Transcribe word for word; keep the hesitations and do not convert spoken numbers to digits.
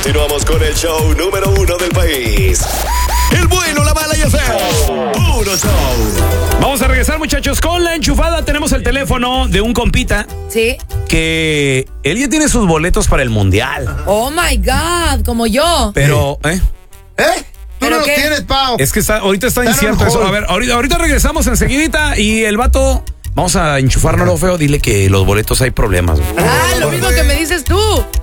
Continuamos con el show número uno del país. El bueno, la mala y el feo. Puro show. Vamos a regresar, muchachos, con la enchufada. Tenemos el teléfono de un compita. Sí. Que él ya tiene sus boletos para el mundial. Oh my God, como yo. Pero, ¿eh? ¿Eh? Tú no los tienes, Pau. Es que está, ahorita está Está incierto eso. A ver, ahorita, ahorita regresamos enseguidita y el vato, vamos a enchufárnoslo, feo. Dile que los boletos hay problemas. Ah, lo mismo que me dices tú.